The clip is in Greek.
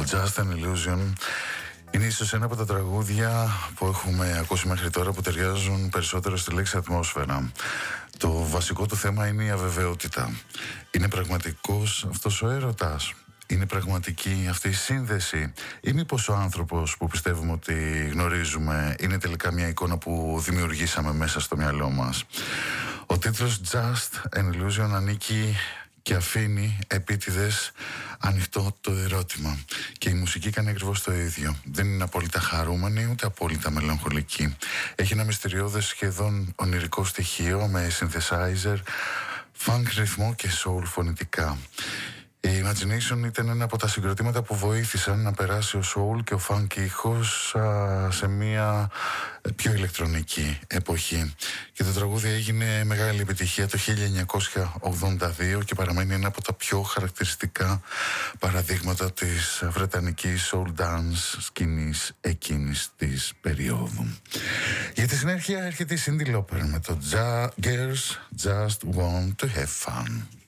Just an Illusion είναι ίσως ένα από τα τραγούδια που έχουμε ακούσει μέχρι τώρα που ταιριάζουν περισσότερο στη λέξη ατμόσφαιρα. Το βασικό του θέμα είναι η αβεβαιότητα. Είναι πραγματικός αυτός ο έρωτας? Είναι πραγματική αυτή η σύνδεση? Ή μήπως ο άνθρωπος που πιστεύουμε ότι γνωρίζουμε είναι τελικά μια εικόνα που δημιουργήσαμε μέσα στο μυαλό μας? Ο τίτλος Just an Illusion ανήκει και αφήνει επίτηδες ανοιχτό το ερώτημα. Και η μουσική κάνει ακριβώς το ίδιο. Δεν είναι απόλυτα χαρούμενη ούτε απόλυτα μελαγχολική. Έχει ένα μυστηριώδες σχεδόν ονειρικό στοιχείο με synthesizer, funk ρυθμό και soul φωνητικά. Η Imagination ήταν ένα από τα συγκροτήματα που βοήθησαν να περάσει ο soul και ο funk ήχος σε μια πιο ηλεκτρονική εποχή. Και το τραγούδι έγινε μεγάλη επιτυχία το 1982 και παραμένει ένα από τα πιο χαρακτηριστικά παραδείγματα της βρετανικής soul dance σκηνής εκείνης της περίοδου. Για τη συνέχεια έρχεται η Cyndi Lauper με το Girls Just Want to Have Fun.